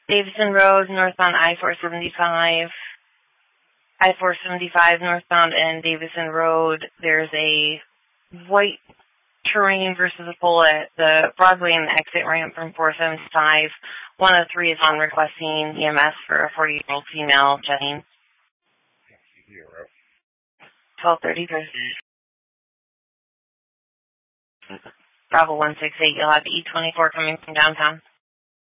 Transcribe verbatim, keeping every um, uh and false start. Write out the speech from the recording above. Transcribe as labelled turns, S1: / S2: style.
S1: Davison Road, northbound I four seventy-five. I four seventy-five, northbound and Davison Road. There's a white terrain versus a pole at the Broadway and the exit ramp from four seventy-five. one oh three is on requesting E M S for a forty-year-old female checking. twelve thirty-three. Bravo one six eight, you'll have E twenty-four coming from downtown.